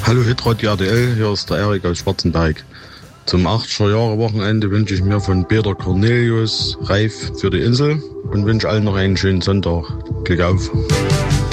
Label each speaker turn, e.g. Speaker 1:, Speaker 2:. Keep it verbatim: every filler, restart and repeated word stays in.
Speaker 1: Hallo Hitradio R T L, hier ist der Erik aus Schwarzenberg. Zum achtziger-Jahre-Wochenende wünsche ich mir von Peter Cornelius Reif für die Insel und wünsche allen noch einen schönen Sonntag. Glück auf!